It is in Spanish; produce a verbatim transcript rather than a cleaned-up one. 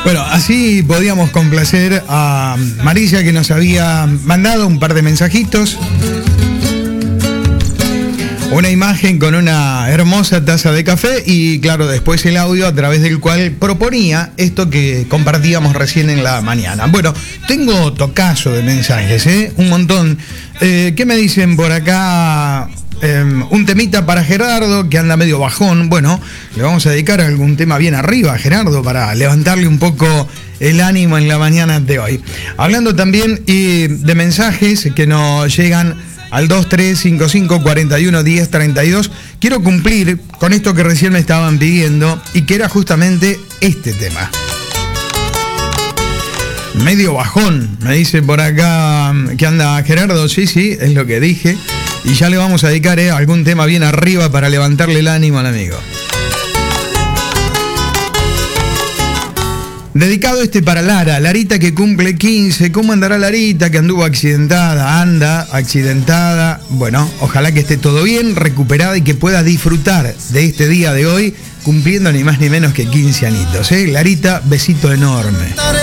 Bueno, así podíamos complacer a Marilla, que nos había mandado un par de mensajitos. Una imagen con una hermosa taza de café y, claro, después el audio a través del cual proponía esto que compartíamos recién en la mañana. Bueno, tengo tocazo de mensajes, ¿eh? Un montón. Eh, ¿Qué me dicen por acá? Eh, un temita para Gerardo, que anda medio bajón. Bueno, le vamos a dedicar algún tema bien arriba a Gerardo para levantarle un poco el ánimo en la mañana de hoy. Hablando también y de mensajes que nos llegan al dos tres cinco cinco cuatro uno uno cero tres dos, quiero cumplir con esto que recién me estaban pidiendo y que era justamente este tema. Medio bajón, me dice por acá que anda Gerardo. Sí, sí, es lo que dije. Y ya le vamos a dedicar eh, algún tema bien arriba para levantarle el ánimo al amigo. Dedicado este para Lara, Larita que cumple quince. ¿Cómo andará Larita, que anduvo accidentada? Anda accidentada. Bueno, ojalá que esté todo bien, recuperada y que pueda disfrutar de este día de hoy, cumpliendo ni más ni menos que quince añitos, ¿eh? Larita, besito enorme.